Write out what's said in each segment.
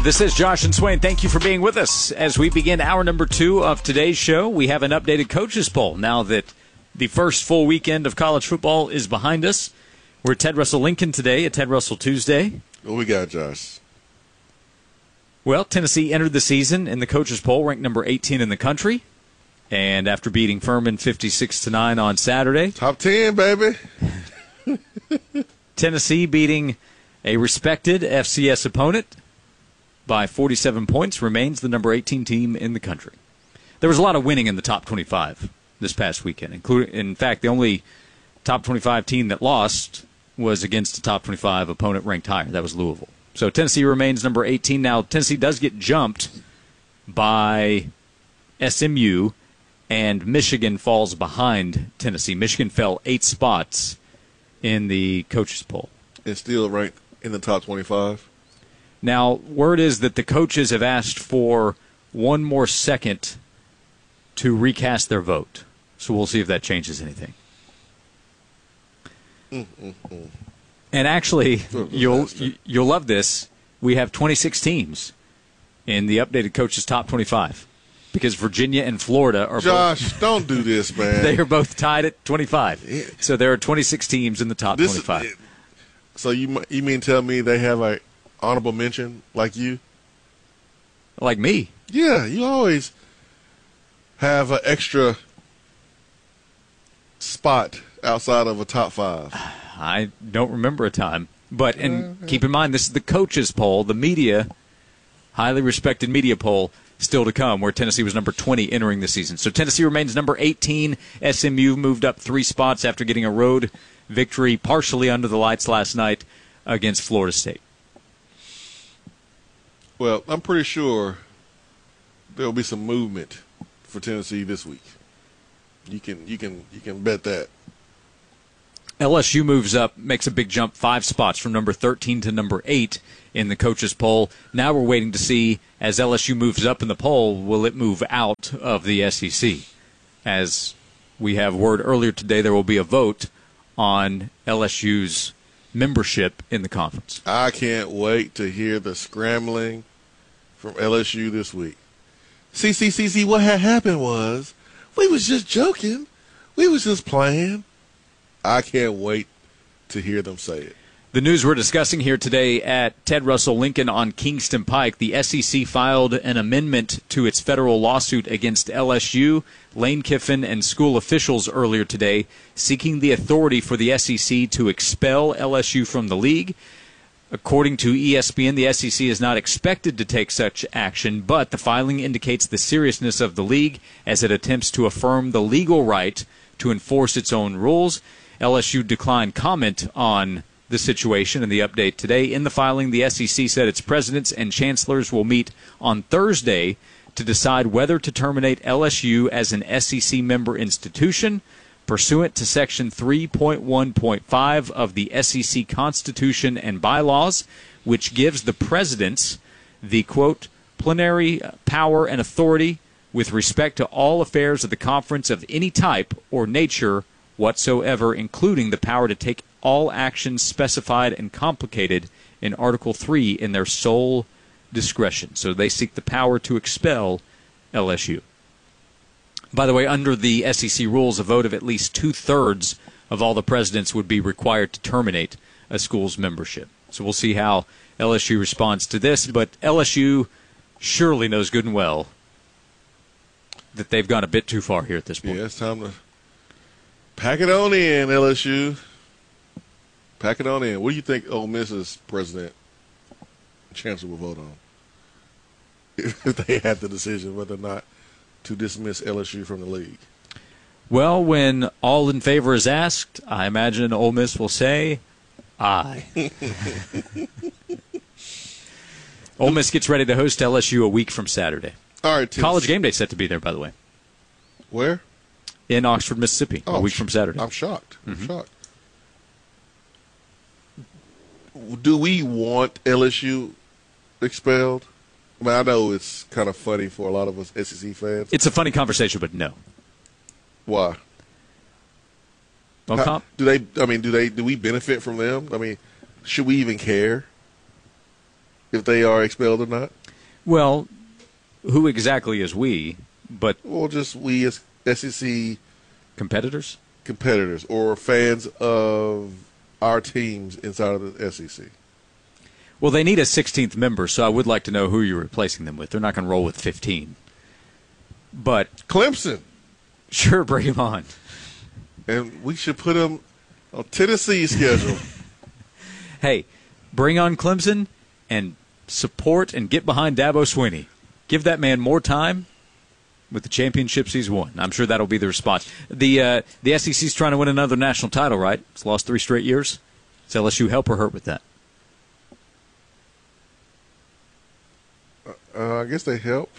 This is Josh and Swain. Thank you for being with us. As we begin hour number 2 of today's show, we have an updated coaches poll now that the first full weekend of college football is behind us. We're at Ted Russell Lincoln today, a Ted Russell Tuesday. What we got, Josh? Well, Tennessee entered the season in the coaches poll ranked number 18 in the country. And after beating Furman 56-9 on Saturday. Top 10, baby. Tennessee beating a respected FCS opponent by 47 points, remains the number 18 team in the country. There was a lot of winning in the top 25 this past weekend. Including, in fact, the only top 25 team that lost was against a top 25 opponent ranked higher. That was Louisville. So Tennessee remains number 18. Now, Tennessee does get jumped by SMU, and Michigan falls behind Tennessee. Michigan fell 8 spots in the coaches poll. It's still ranked in the top 25. Now, word is that the coaches have asked for one more second to recast their vote. So we'll see if that changes anything. And actually, you'll love this. We have 26 teams in the updated coaches top 25 because Virginia and Florida are Josh, don't do this, man. They are both tied at 25. So there are 26 teams in the top 25. So you mean tell me they have a honorable mention like you? Like me? Yeah, you always have an extra spot outside of a top 5. I don't remember a time. But keep in mind, this is the coaches poll, the media, highly respected media poll, still to come, where Tennessee was number 20 entering the season. So Tennessee remains number 18. SMU moved up 3 spots after getting a road victory partially under the lights last night against Florida State. Well, I'm pretty sure there will be some movement for Tennessee this week. You can bet that. LSU moves up, makes a big jump 5 spots from number 13 to number 8 in the coaches poll. Now we're waiting to see, as LSU moves up in the poll, will it move out of the SEC? As we have word earlier today, there will be a vote on LSU's membership in the conference. I can't wait to hear the scrambling from LSU this week. See, what had happened was we was just joking. We was just playing. I can't wait to hear them say it. The news we're discussing here today at Ted Russell Lincoln on Kingston Pike, the SEC filed an amendment to its federal lawsuit against LSU, Lane Kiffin, and school officials earlier today, seeking the authority for the SEC to expel LSU from the league. According to ESPN, the SEC is not expected to take such action, but the filing indicates the seriousness of the league as it attempts to affirm the legal right to enforce its own rules. LSU declined comment on the situation in the update today. In the filing, the SEC said its presidents and chancellors will meet on Thursday to decide whether to terminate LSU as an SEC member institution pursuant to Section 3.1.5 of the SEC Constitution and bylaws, which gives the presidents the, quote, plenary power and authority with respect to all affairs of the conference of any type or nature whatsoever, including the power to take all actions specified and complicated in Article 3 in their sole discretion. So they seek the power to expel LSU. By the way, under the SEC rules, a vote of at least 2/3 of all the presidents would be required to terminate a school's membership. So we'll see how LSU responds to this, but LSU surely knows good and well that they've gone a bit too far here at this point. Yeah, it's time to pack it on in, LSU. Pack it on in. What do you think Ole Miss's president and chancellor will vote on if they had the decision whether or not to dismiss LSU from the league? Well, when all in favor is asked, I imagine Ole Miss will say aye. Ole Miss gets ready to host LSU a week from Saturday. All right, Tennessee. College game day set to be there, by the way. Where? In Oxford, Mississippi, a week from Saturday. I'm shocked. Do we want LSU expelled? I mean, I know it's kind of funny for a lot of us SEC fans. It's a funny conversation, but no. Why? Do we benefit from them? I mean, should we even care if they are expelled or not? Well, who exactly is we? But Well, just we as SEC competitors? competitors or fans of our teams inside of the SEC. Well, they need a 16th member, so I would like to know who you're replacing them with. They're not going to roll with 15. But Clemson. sure, bring him on. And we should put them on Tennessee's schedule. Hey, bring on Clemson and support and get behind Dabo Swinney. Give that man more time with the championships he's won. I'm sure that'll be the response. The SEC's trying to win another national title, right? It's lost 3 straight years. Does LSU help or hurt with that? I guess they help.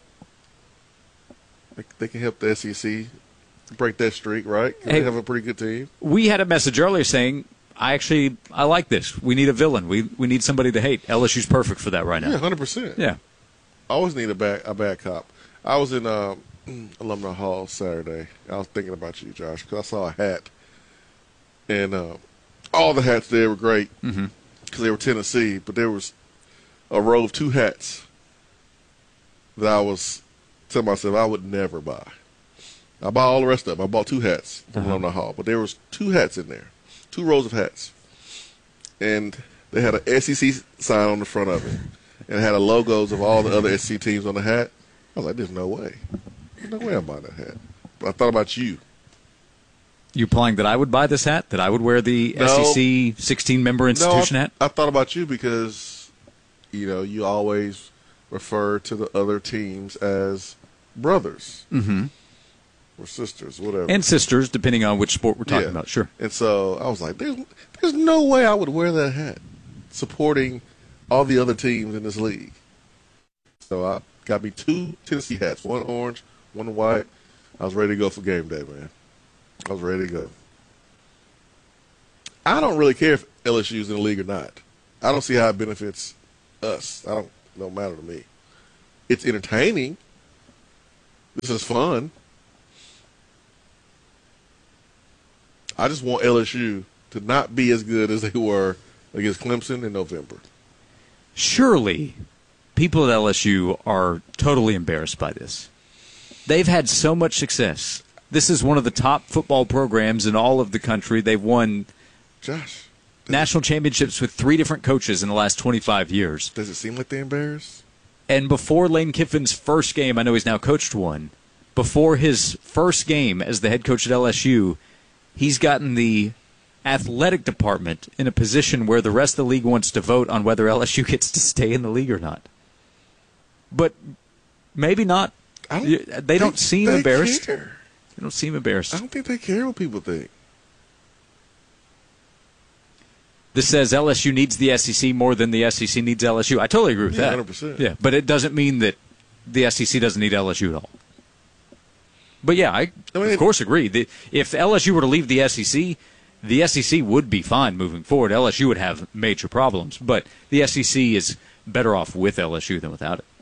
They can help the SEC break that streak, right? 'Cause Hey, they have a pretty good team. We had a message earlier saying, I like this. We need a villain. We need somebody to hate. LSU's perfect for that right now. Yeah, 100%. Yeah. Always need a bad cop. I was in Alumni Hall Saturday. I was thinking about you, Josh, because I saw a hat. And all the hats there were great because they were Tennessee, but there was a row of 2 hats that I was telling myself I would never buy. I buy all the rest of them. I bought 2 hats from Alumni Hall, but there was 2 hats in there, 2 rows of hats. And they had an SEC sign on the front of it. And it had the logos of all the other SEC teams on the hat. I was like, there's no way. There's no way I'm buying that hat. But I thought about you. You implying that I would buy this hat? That I would wear the No. SEC 16-member institution hat? I thought about you because, you always refer to the other teams as brothers or sisters, whatever. And sisters, depending on which sport we're talking about, sure. And so I was like, there's no way I would wear that hat supporting all the other teams in this league. So I got me 2 Tennessee hats, 1 orange, 1 white. I was ready to go for game day, man. I was ready to go. I don't really care if LSU's in the league or not. I don't see how it benefits us. Don't matter to me. It's entertaining. This is fun. I just want LSU to not be as good as they were against Clemson in November. Surely, people at LSU are totally embarrassed by this. They've had so much success. This is one of the top football programs in all of the country. They've won Josh, national championships with 3 different coaches in the last 25 years. does it seem like they're embarrassed? And before Lane Kiffin's first game, I know he's now coached one, before his first game as the head coach at LSU, he's gotten the athletic department in a position where the rest of the league wants to vote on whether LSU gets to stay in the league or not. But maybe not. They don't seem embarrassed. Care. They don't seem embarrassed. I don't think they care what people think. This says LSU needs the SEC more than the SEC needs LSU. I totally agree with that. 100%. Yeah, but it doesn't mean that the SEC doesn't need LSU at all. But yeah, I mean, of course agree. If LSU were to leave the SEC would be fine moving forward. LSU would have major problems, but the SEC is better off with LSU than without it.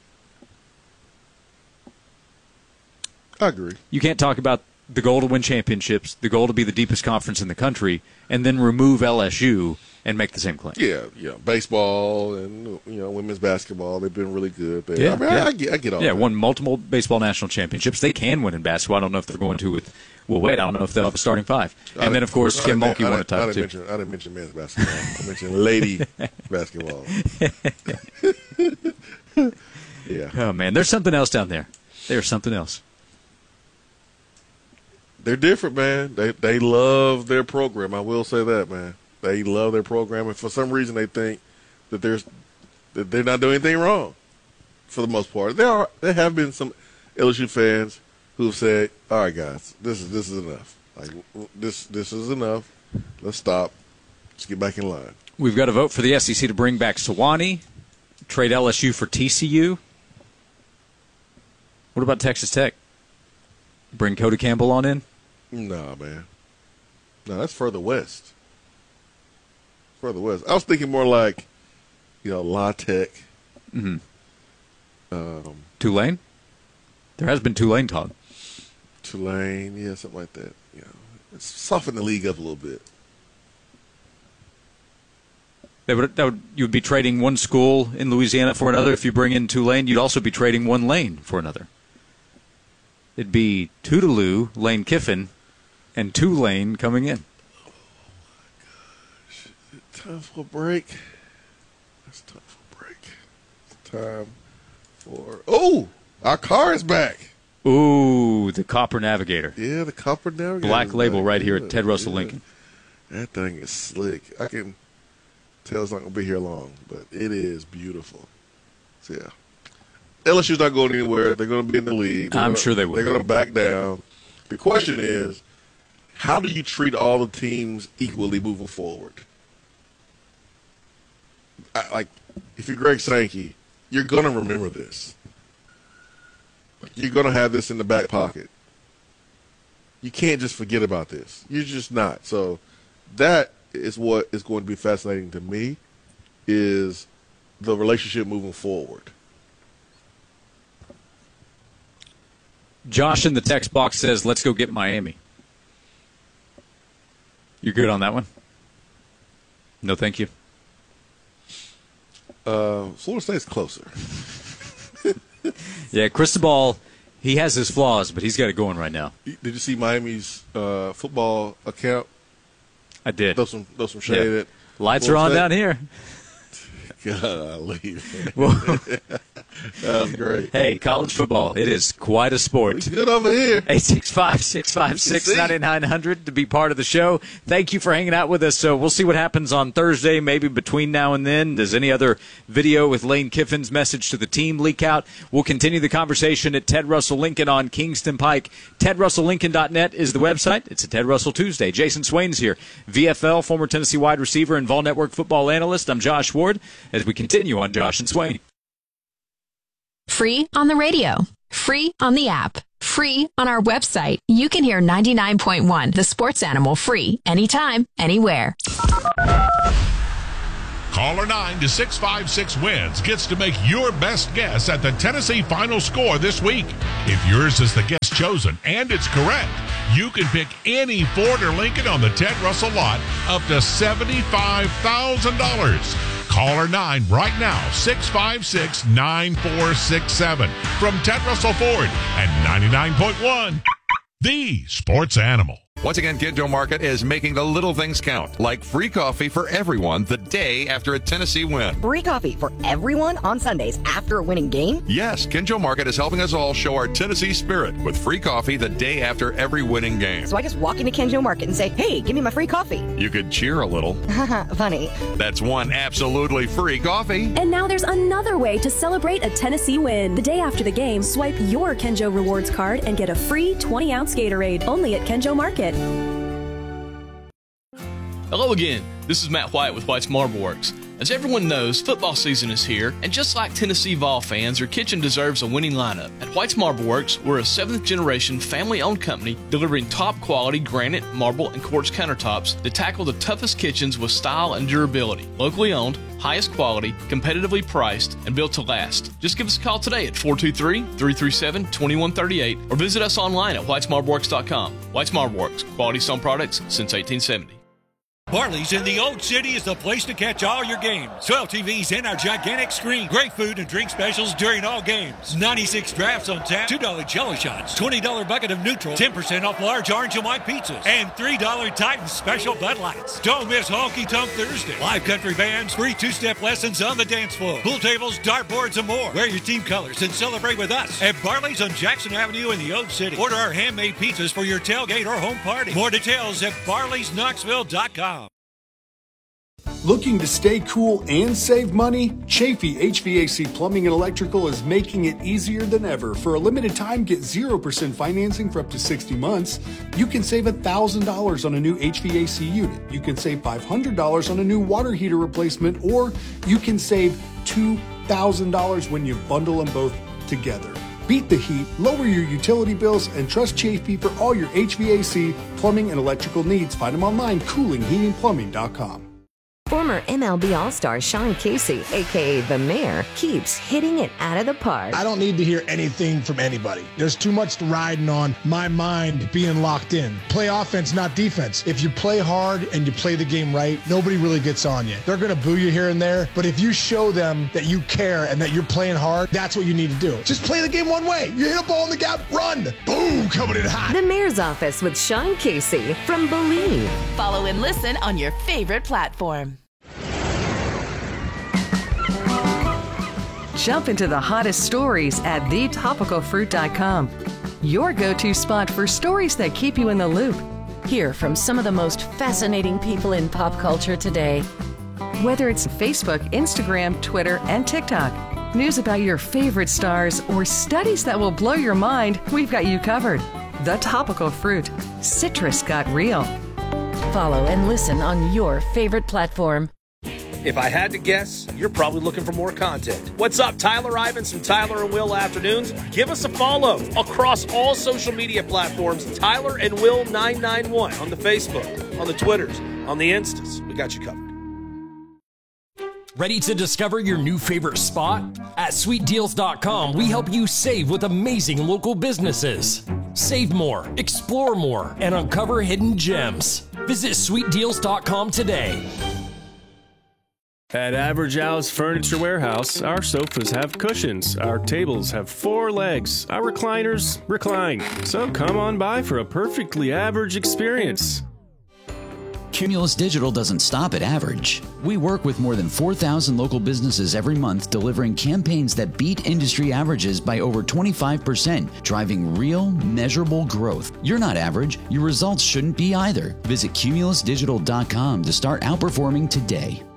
I agree. You can't talk about the goal to win championships, the goal to be the deepest conference in the country, and then remove LSU and make the same claim. Yeah. Baseball and women's basketball, they've been really good. But, Yeah, I get all that. Yeah, won multiple baseball national championships. They can win in basketball. I don't know if they're going to with Will Wade. I don't know if they'll have a starting 5. And then, of course, Kim Mulkey won a title, too. I didn't mention men's basketball. I mentioned lady basketball. Yeah. Oh, man, there's something else down there. There's something else. They're different, man. They love their program. I will say that, man. They love their program, and for some reason they think that they're not doing anything wrong. For the most part, there have been some LSU fans who've said, "All right, guys, this is enough. Like this is enough. Let's stop. Let's get back in line." We've got to vote for the SEC to bring back Sewanee, trade LSU for TCU. What about Texas Tech? Bring Cody Campbell on in? Nah, man. No, that's further west. Further west. I was thinking more like, La Tech. Mm-hmm. Tulane? There has been Tulane talk. Tulane, yeah, something like that. It's soften the league up a little bit. You'd be trading one school in Louisiana for another. If you bring in Tulane, you'd also be trading one Lane for another. It'd be Tougaloo, Lane Kiffin, and Tulane coming in. Oh, my gosh. Is it time for a break? It's time for a break. It's time for... Oh! Our car is back. Ooh, the Copper Navigator. Yeah, the Copper Navigator. Black label right here at Ted Russell Lincoln. That thing is slick. I can tell it's not going to be here long, but it is beautiful. So, yeah. LSU's not going anywhere. They're going to be in the league. I'm sure they will. They're going to back down. The question is, how do you treat all the teams equally moving forward? If you're Greg Sankey, you're going to remember this. You're going to have this in the back pocket. You can't just forget about this. You're just not. So that is what is going to be fascinating to me, is the relationship moving forward. Josh in the text box says, let's go get Miami. You good on that one? No, thank you. Florida State's closer. Yeah, Cristobal, he has his flaws, but he's got it going right now. Did you see Miami's football account? I did. Throw some shade at Lights are on down here. Golly. Well, that was great. Hey, college football, it is quite a sport. It's good over here. 865-656-9900 to be part of the show. Thank you for hanging out with us. So we'll see what happens on Thursday, maybe between now and then. Does any other video with Lane Kiffin's message to the team leak out? We'll continue the conversation at Ted Russell Lincoln on Kingston Pike. TedRussellLincoln.net is the website. It's a Ted Russell Tuesday. Jason Swain's here. VFL, former Tennessee wide receiver and Vol Network football analyst. I'm Josh Ward as we continue on Josh and Swain. Free on the radio. Free on the app. Free on our website. You can hear 99.1, the sports animal, free anytime, anywhere. Caller 9-656-WINS gets to make your best guess at the Tennessee final score this week. If yours is the guess chosen and it's correct, you can pick any Ford or Lincoln on the Ted Russell lot up to $75,000. Caller 9 right now, 656-9467 from Ted Russell Ford and 99.1, the sports animal. Once again, Kinjo Market is making the little things count, like free coffee for everyone the day after a Tennessee win. Free coffee for everyone on Sundays after a winning game? Yes, Kinjo Market is helping us all show our Tennessee spirit with free coffee the day after every winning game. So I just walk into Kinjo Market and say, hey, give me my free coffee. You could cheer a little. Funny. That's one absolutely free coffee. And now there's another way to celebrate a Tennessee win. The day after the game, swipe your Kinjo Rewards card and get a free 20-ounce Gatorade only at Kinjo Market. Hello again, this is Matt White with White's Marble Works. As everyone knows, football season is here, and just like Tennessee Vol fans, your kitchen deserves a winning lineup. At White's Marble Works, we're a 7th-generation family-owned company delivering top-quality granite, marble, and quartz countertops that tackle the toughest kitchens with style and durability. Locally owned, highest quality, competitively priced, and built to last. Just give us a call today at 423-337-2138 or visit us online at whitesmarbleworks.com. White's Marble Works, quality stone products since 1870. Barley's in the Old City is the place to catch all your games. 12 TVs and our gigantic screen. Great food and drink specials during all games. 96 drafts on tap. $2 jello shots. $20 bucket of neutral. 10% off large orange and white pizzas. And $3 Titan special Bud Lights. Don't miss Honky Tonk Thursday. Live country bands. Free two-step lessons on the dance floor. Pool tables, dartboards, and more. Wear your team colors and celebrate with us at Barley's on Jackson Avenue in the Old City. Order our handmade pizzas for your tailgate or home party. More details at barleysknoxville.com. Looking to stay cool and save money? Chafee HVAC Plumbing and Electrical is making it easier than ever. For a limited time, get 0% financing for up to 60 months. You can save $1,000 on a new HVAC unit. You can save $500 on a new water heater replacement, or you can save $2,000 when you bundle them both together. Beat the heat, lower your utility bills, and trust Chafee for all your HVAC, plumbing, and electrical needs. Find them online, coolingheatingplumbing.com. Former MLB All-Star Sean Casey, a.k.a. The Mayor, keeps hitting it out of the park. I don't need to hear anything from anybody. There's too much riding on my mind being locked in. Play offense, not defense. If you play hard and you play the game right, nobody really gets on you. They're going to boo you here and there, but if you show them that you care and that you're playing hard, that's what you need to do. Just play the game one way. You hit a ball in the gap, run. Boom, coming in hot. The Mayor's Office with Sean Casey from Believe. Follow and listen on your favorite platform. Jump into the hottest stories at thetopicalfruit.com. Your go-to spot for stories that keep you in the loop. Hear from some of the most fascinating people in pop culture today. Whether it's Facebook, Instagram, Twitter, and TikTok, news about your favorite stars, or studies that will blow your mind, we've got you covered. The Topical Fruit. Citrus got real. Follow and listen on your favorite platform. If I had to guess, you're probably looking for more content. What's up, Tyler Ivins from Tyler and Will Afternoons? Give us a follow across all social media platforms. Tyler and Will 991 on the Facebook, on the Twitters, on the Instas. We got you covered. Ready to discover your new favorite spot? At sweetdeals.com, we help you save with amazing local businesses. Save more, explore more, and uncover hidden gems. Visit sweetdeals.com today. At Average Al's Furniture Warehouse, our sofas have cushions, our tables have 4 legs, our recliners recline. So come on by for a perfectly average experience. Cumulus Digital doesn't stop at average. We work with more than 4,000 local businesses every month, delivering campaigns that beat industry averages by over 25%, driving real, measurable growth. You're not average. Your results shouldn't be either. Visit cumulusdigital.com to start outperforming today.